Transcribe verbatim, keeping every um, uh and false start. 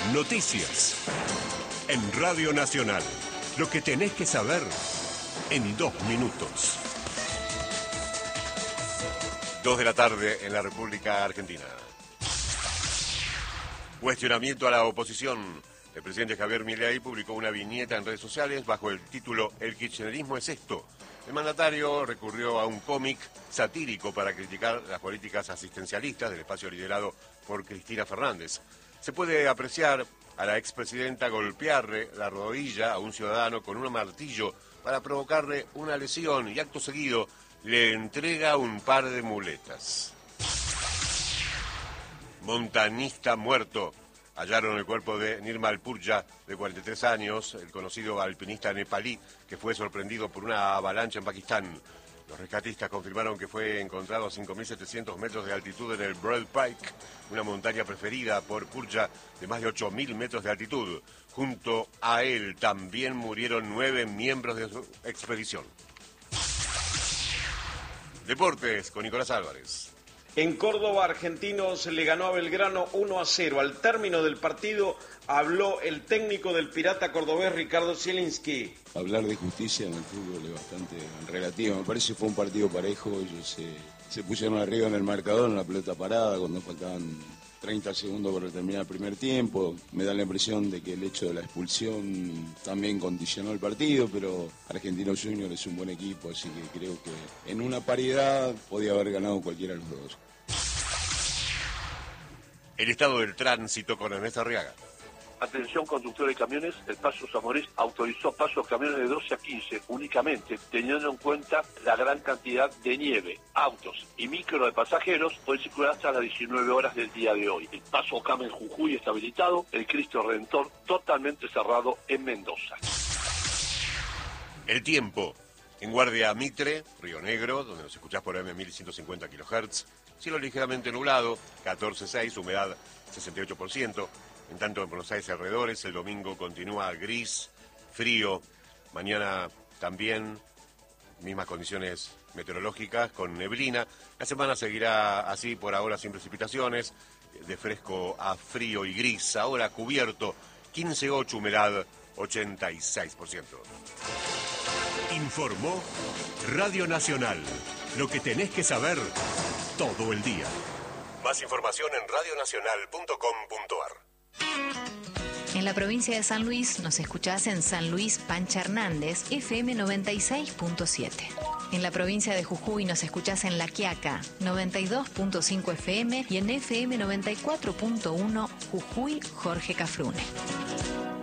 Noticias. En Radio Nacional. Lo que tenés que saber en dos minutos. Dos de la tarde en la República Argentina. Cuestionamiento a la oposición. El presidente Javier Milei publicó una viñeta en redes sociales bajo el título "El kirchnerismo es esto". El mandatario recurrió a un cómic satírico para criticar las políticas asistencialistas del espacio liderado por Cristina Fernández. Se puede apreciar a la expresidenta golpearle la rodilla a un ciudadano con un martillo para provocarle una lesión y acto seguido le entrega un par de muletas. Montañista muerto. Hallaron el cuerpo de Nirmal Purja, de cuarenta y tres años, el conocido alpinista nepalí que fue sorprendido por una avalancha en Pakistán. Los rescatistas confirmaron que fue encontrado a cinco mil setecientos metros de altitud en el Broad Pike, una montaña preferida por Purja de más de ocho mil metros de altitud. Junto a él también murieron nueve miembros de su expedición. Deportes con Nicolás Álvarez. En Córdoba, Argentinos le ganó a Belgrano uno a cero. Al término del partido habló el técnico del Pirata cordobés, Ricardo Zielinski. Hablar de justicia en el fútbol es bastante relativo. Me parece que fue un partido parejo. Ellos se, se pusieron arriba en el marcador, en la pelota parada, cuando faltaban treinta segundos para terminar el primer tiempo. Me da la impresión de que el hecho de la expulsión también condicionó el partido, pero Argentinos Juniors es un buen equipo, así que creo que en una paridad podía haber ganado cualquiera de los dos. El estado del tránsito con Ernesto Arriaga. Atención conductores de camiones, el Paso Zamorés autorizó paso a camiones de doce a quince únicamente, teniendo en cuenta la gran cantidad de nieve. Autos y micro de pasajeros pueden circular hasta las diecinueve horas del día de hoy. El Paso Cama en Jujuy está habilitado, el Cristo Redentor totalmente cerrado en Mendoza. El tiempo. En Guardia Mitre, Río Negro, donde nos escuchás por A M mil ciento cincuenta kilohertz, cielo ligeramente nublado, catorce punto seis, humedad sesenta y ocho por ciento. En tanto, en Buenos Aires y alrededores, el domingo continúa gris, frío. Mañana también, mismas condiciones meteorológicas, con neblina. La semana seguirá así, por ahora sin precipitaciones, de fresco a frío y gris. Ahora cubierto, quince punto ocho, humedad ochenta y seis por ciento. Informó Radio Nacional. Lo que tenés que saber todo el día. Más información en radio nacional punto com punto ar. En la provincia de San Luis nos escuchás en San Luis Pancha Hernández, F M noventa y seis punto siete. En la provincia de Jujuy nos escuchás en La Quiaca, noventa y dos punto cinco F M y en F M noventa y cuatro punto uno Jujuy Jorge Cafrune.